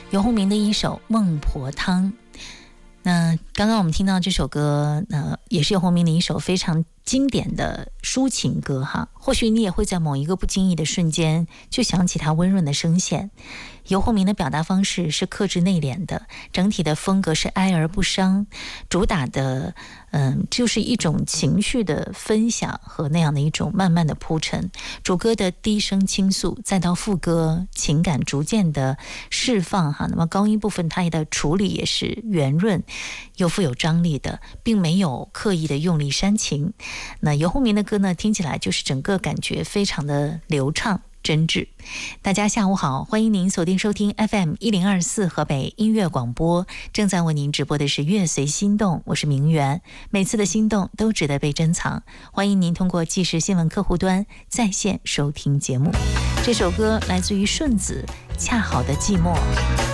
游鸿明的一首《孟婆汤》。那刚刚我们听到这首歌，也是游鸿明的一首非常经典的抒情歌哈。或许你也会在某一个不经意的瞬间，就想起他温润的声线。游鸿明的表达方式是克制内敛的，整体的风格是哀而不伤，主打的就是一种情绪的分享和那样的一种慢慢的铺陈。主歌的低声倾诉，再到副歌情感逐渐的释放哈。那么高音部分它的处理也是圆润又富有张力的，并没有刻意的用力煽情。那游鸿明的歌呢，听起来就是整个感觉非常的流畅真挚。大家下午好，欢迎您锁定收听 FM1024 河北音乐广播，正在为您直播的是乐随心动，我是明媛。每次的心动都值得被珍藏，欢迎您通过即时新闻客户端在线收听节目。这首歌来自于顺子，恰好的寂寞。